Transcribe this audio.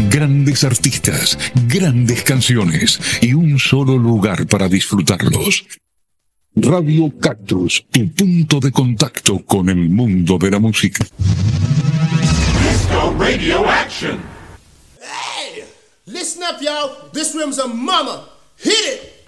Grandes artistas, grandes canciones y un solo lugar para disfrutarlos. Radio Cactus, tu punto de contacto con el mundo de la música. Disco Radio Action. Hey, listen up, y'all. This room's a mama. Hit it.